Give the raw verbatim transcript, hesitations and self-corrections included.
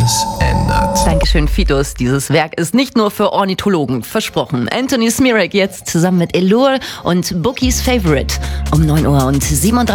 alles ändert. Dankeschön, Fidos. Dieses Werk ist nicht nur für Ornithologen versprochen. Anthony Smirek jetzt zusammen mit Elur und Bookie's Favorite um neun Uhr und siebenunddreißig